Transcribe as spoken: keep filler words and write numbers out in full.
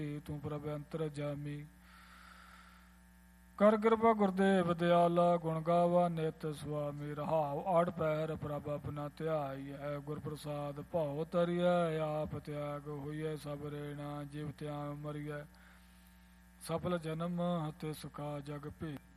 ਤੂੰ ਪ੍ਰਭ ਅੰਤਰ ਜਾਮੀ। ਕਰ ਕਿਰਪਾ ਗੁਰਦੇਵ ਦਿਆਲਾ, ਗੁਣ ਗਾਵਾ ਨਿਤ ਸੁਆਮੀ। ਰਹਾਉ ਆੜ ਪੈਰ ਪ੍ਰਭ ਆਪਣਾ ਧਿਆਈ ਹੈ, ਗੁਰ ਪ੍ਰਸਾਦ ਭਉ ਤਰੀਐ। ਆਪ ਤਿਆਗ ਹੋਈਐ ਸਭ ਰੇਣਾ, ਜਿਵ ਤਿਆਗ ਮਰੀਐ। ਸਫਲ ਜਨਮ ਹਤੇ ਸੁਖਾ ਜਗ ਭੀ।